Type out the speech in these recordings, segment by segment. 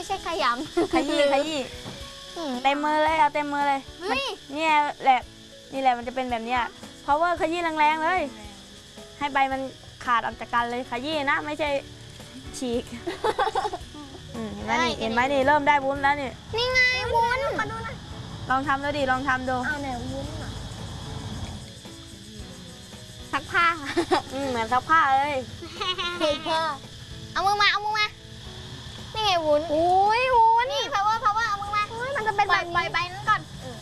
ใช่ขยำขยี้เต็มมือเลยเอาเต็มมือเลยเนี่ยแหละนี่แหละมันจะเป็นแบบเนี้ยเพราะว่าขยี้แรงๆเลยให้ใบมันขาดออกจากกันเลยขยี้นะไม่ใช่ฉีกเห็นไหมนี่เริ่มได้วุ้นแล้วนี่ไงวุ้นมาดูนะลองทำดูดิลองทำดูเอาไหนวุ้นซักผ้าเหมือนซักผ้าเลยเอามือมานี่ไงวุ้นวุ้นนี่พาวเวอร์เอามือมามันจะเป็นใบนั้นก่อน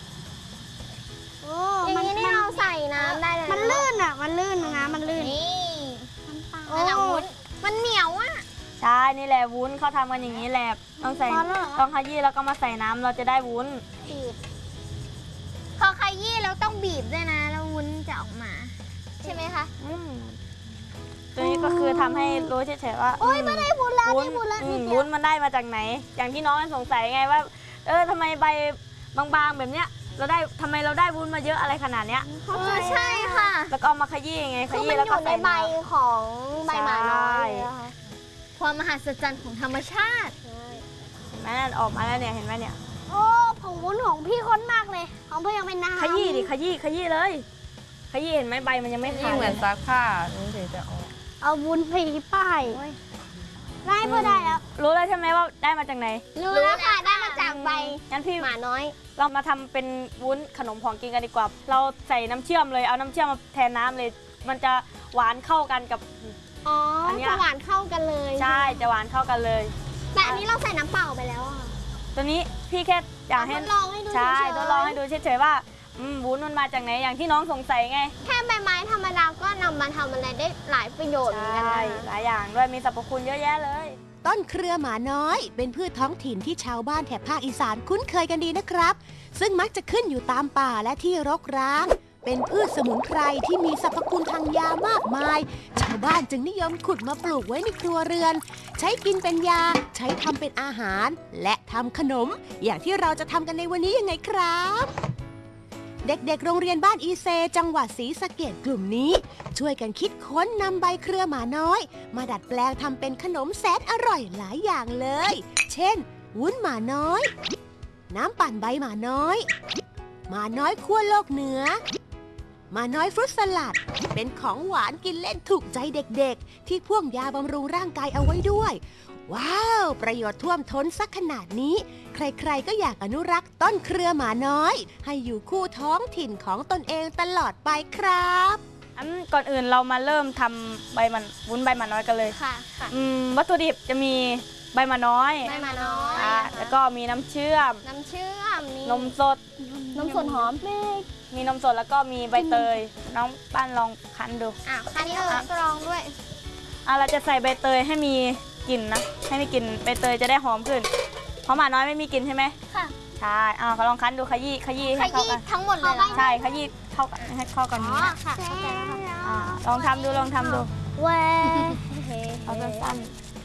อย่างนี้นี่เราใส่น้ำได้เลยมันลื่นมันลื่นนะมันลื่นนี่น้ำวุ้นมันเหนียวอ่ะใช่นี่แหละวุ้นเขาทำกันอย่างนี้แหละต้องขยี้แล้วก็มาใส่น้ำเราจะได้วุ้นบีบพอขยี้แล้วต้องบีบด้วยนะแล้ววุ้นจะออกมาใช่ไหมคะตัวนี้ก็คือทำให้รู้เฉยๆว่าโอ๊ยไม่ได้วุ้นแล้ววุ้นมันได้มาจากไหนอย่างที่น้องสงสัยไงว่าทำไมใบบางๆแบบเนี้ยทำไมเราได้วุ้นมาเยอะอะไรขนาดเนี้ยใช่ค่ะแล้วก็มาขยี้ไงขยี้แล้วก็ใส่ใบของใบหมาน้อยความมหัศจรรย์ของธรรมชาติเห็นไหมออกมาแล้วเนี่ยเห็นไหมเนี่ยโอ้ผงวุ้นของพี่ข้นมากเลยของพี่ยังเป็นน้ำขยี้ดิขยี้เลยขยี้เห็นไหมใบมันยังไม่ขาดเหมือนซักผ้านี่ถึงจะออกเอาวุ้นไปป้ายได้พอได้แล้วรู้แล้วใช่ไหมว่าได้มาจากไหนรู้แล้วค่ะได้มาจากใบงั้นพี่หมาน้อยเรามาทำเป็นวุ้นขนมของกินกันดีกว่าเราใส่น้ำเชื่อมเลยเอาน้ำเชื่อมมาแทนน้ำเลยมันจะหวานเข้ากันกับอันนี้จะหวานเข้ากันเลยใช่จะหวานเข้ากันเลยแต่อันนี้เราใส่น้ำเปล่าไปแล้วอ่ะตัวนี้พี่แค่อยากให้ทดลองให้ดูใช่ทดลองให้ดูเฉยๆว่าวุ้นมันมาจากไหนอย่างที่น้องสงสัยไงแค่ใบไม้ธรรมดาก็นำมาทำอะไรได้หลายประโยชน์เหมือนกันหลายอย่างด้วยมีสรรพคุณเยอะแยะเลยต้นเครือหมาน้อยเป็นพืชท้องถิ่นที่ชาวบ้านแถบภาคอีสานคุ้นเคยกันดีนะครับซึ่งมักจะขึ้นอยู่ตามป่าและที่รกร้างเป็นพืชสมุนไพรที่มีสรรพคุณทางยามากมายชาวบ้านจึงนิยมขุดมาปลูกไว้ในครัวเรือนใช้กินเป็นยาใช้ทำเป็นอาหารและทำขนมอย่างที่เราจะทำกันในวันนี้ยังไงครับเด็กๆโรงเรียนบ้านอีเซจังหวัดศรีสะเกษกลุ่มนี้ช่วยกันคิดค้นนำใบเครือหมาน้อยมาดัดแปลงทำเป็นขนมแสนอร่อยหลายอย่างเลยเช่นวุ้นหมาน้อยน้ำปั่นใบหมาน้อยหมาน้อยขั้วโลกเหนือหมาน้อยฟรุตสลัดเป็นของหวานกินเล่นถูกใจเด็กๆที่พ่วงยาบำรุงร่างกายเอาไว้ด้วยว้าวประโยชน์ท่วมท้นสักขนาดนี้ใครๆก็อยากอนุรักษ์ต้นเครือหมาน้อยให้อยู่คู่ท้องถิ่นของตนเองตลอดไปครับก่อนอื่นเรามาเริ่มทำวุ้นใบหมาน้อยกันเลยค่ะวัตถุดิบจะมีใบหมาน้อยแล้วก็มีน้ำเชื่อมนมสดหอมมีนมสดแล้วก็มีใบเตยน้องปั้นลองคั้นดูคั้นกรองด้วยเราจะใส่ใบเตยให้มีกลิ่นนะให้มีกลิ่นใบเตยจะได้หอมขึ้นเพราะหมาน้อยไม่มีกลิ่นใช่ไหมค่ะใช่เขาลองคั้นดูขยี้ให้เข้ากันทั้งหมดเลยใช่ขยี้เข้ากันให้เข้ากันนี้ค่ะลองทำดูแหวเอาสั้น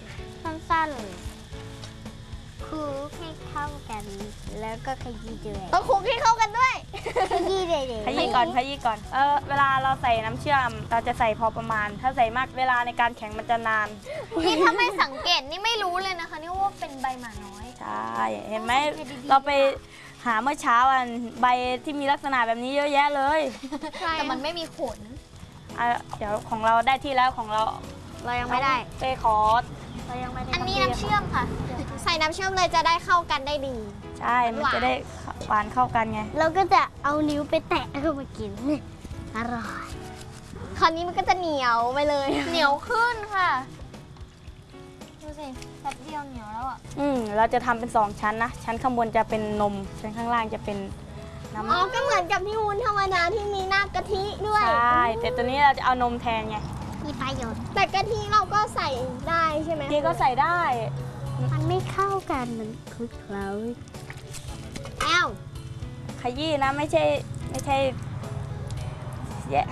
คลุกให้เข้ากันแล้วก็ขยี้ด้วยต้องคลุกให้เข้ากันด้วยขยี้เลยขยี้ก่อนเวลาเราใส่น้ำเชื่อมเราจะใส่พอประมาณถ้าใส่มากเวลาในการแข็งมันจะนานนี่ถ้าไม่สังเกตนี่ไม่รู้เลยนะคะนี่ว่าเป็นใบหมาน้อยใช่เห็นไหมเราไปหาเมื่อเช้าใบที่มีลักษณะแบบนี้เยอะแยะเลยแต่มันไม่มีขนเดี๋ยวของเราได้ที่แล้วของเรายังไม่ได้เปคอร์สเรายังไม่ได้อันนี้น้ำเชื่อมค่ะใส่น้ำเชื่อมเลยจะได้เข้ากันได้ดีใช่มันจะได้หวานเข้ากันไงเราก็จะเอานิ้วไปแตะเข้ามากินอร่อยคราวนี้มันก็จะเหนียวไปเลยเหนียวขึ้นค่ะดูสิแป๊บเดียวเหนียวแล้วเราจะทำเป็น2ชั้นนะชั้นข้างบนจะเป็นนมชั้นข้างล่างจะเป็นน้ำก็เหมือนกับที่วุ้นธรรมดาที่มีหน้ากะทิด้วยใช่แต่ตัวนี้เราจะเอานมแทนไงมีประโยชน์แต่กะทิเราก็ใส่ได้ใช่ไหมกะทิก็ใส่ได้มันไม่เข้ากันมันคลุกเคล้าขยี้นะไม่ใช่แย่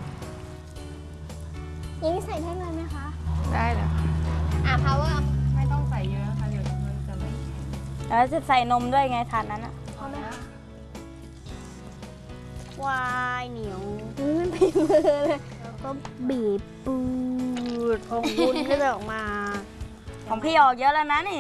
ยังใส่ได้เลยไหมคะได้เลย power ไม่ต้องใส่เยอะค่ะเดี๋ยวมันจะไม่แล้วจะใส่นมด้วยไงถาดนั้นวายเหนียวมันไปมือเลยก็บีบปูดของวุ้นก็จะออกมาของพี่ออกเยอะแล้วนะนี่